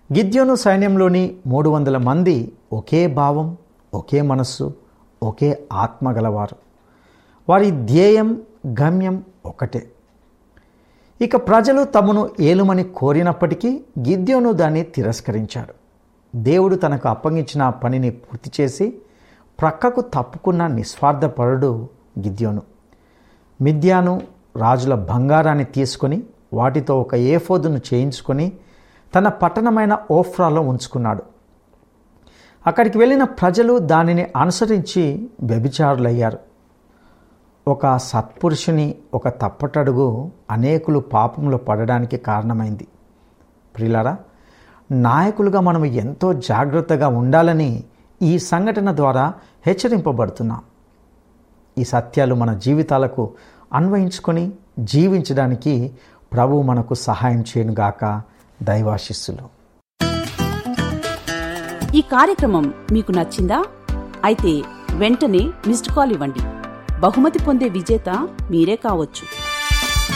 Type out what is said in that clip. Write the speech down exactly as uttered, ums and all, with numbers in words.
గిద్యోను సైన్యంలోని మూడు వందల మంది ఒకే భావం, ఒకే మనస్సు, ఒకే ఆత్మ గలవారు. వారి ధ్యేయం, గమ్యం ఒకటే. ఇక ప్రజలు తమను ఏలుమని కోరినప్పటికీ గిద్యోను దాన్ని తిరస్కరించాడు. దేవుడు తనకు అప్పగించిన పనిని పూర్తి చేసి ప్రక్కకు తప్పుకున్న నిస్వార్థపరుడు గిద్యోను. మిద్యాను రాజుల బంగారాన్ని తీసుకొని వాటితో ఒక ఏఫోదును చేయించుకొని తన పట్టణమైన ఓఫ్రాలో ఉంచుకున్నాడు. అక్కడికి వెళ్ళిన ప్రజలు దానిని అనుసరించి వ్యభిచారులయ్యారు. ఒక సత్పురుషుని ఒక తప్పటడుగు అనేకులు పాపంలో పడడానికి కారణమైంది. ప్రియులారా, నాయకులుగా మనం ఎంతో జాగ్రత్తగా ఉండాలని ఈ సంఘటన ద్వారా హెచ్చరింపబడుతున్నాం. ఈ సత్యాలు మన జీవితాలకు అన్వయించుకొని జీవించడానికి ప్రభువు మనకు సహాయం చేయనుగాక. దైవాశిస్సులు. ఈ కార్యక్రమం మీకు నచ్చిందా? అయితే వెంటనే మిస్డ్ కాల్ ఇవ్వండి. బహుమతి పొందే విజేత మీరే కావచ్చు.